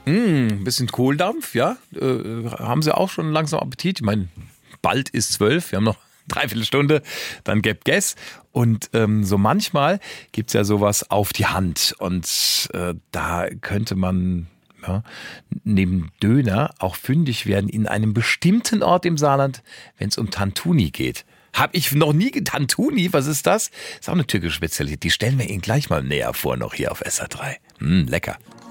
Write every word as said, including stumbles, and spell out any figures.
Mm, ein bisschen Kohldampf, ja. Äh, haben Sie auch schon langsam Appetit? Ich meine, bald ist zwölf, wir haben noch dreiviertel Stunde, dann gäb Guess. Und ähm, so manchmal gibt's ja sowas auf die Hand. Und äh, da könnte man ja, neben Döner auch fündig werden in einem bestimmten Ort im Saarland, wenn es um Tantuni geht. Hab ich noch nie ge- Tantuni, was ist das? Ist auch eine türkische Spezialität. Die stellen wir Ihnen gleich mal näher vor, noch hier auf S R drei. Mm, lecker.